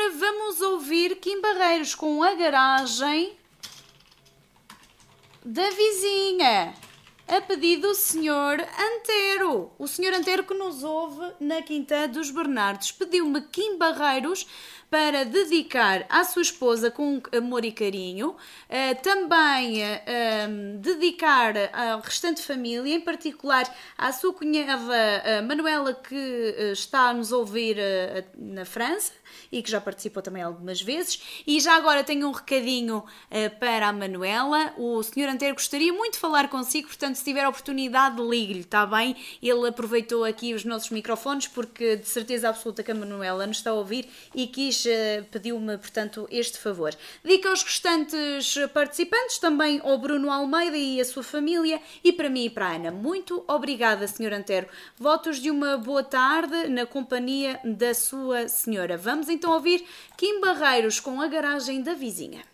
agora vamos ouvir Kim Barreiros com A Garagem da Vizinha, a pedido do Sr. Antero. O Sr. Antero que nos ouve na Quinta dos Bernardos pediu-me Kim Barreiros para dedicar à sua esposa com amor e carinho, também dedicar à restante família, em particular à sua cunhada Manuela, que está a nos ouvir na França e que já participou também algumas vezes. E já agora tenho um recadinho para a Manuela. O Sr. Antero gostaria muito de falar consigo, portanto, se tiver a oportunidade, ligue-lhe, está bem? Ele aproveitou aqui os nossos microfones porque de certeza absoluta que a Manuela nos está a ouvir e pediu-me, portanto, este favor. Dedico aos restantes participantes, também ao Bruno Almeida e a sua família, e para mim e para a Ana. Muito obrigada, Sr. Antero. Votos de uma boa tarde na companhia da sua senhora. Vamos então ouvir Kim Barreiros com A Garagem da Vizinha.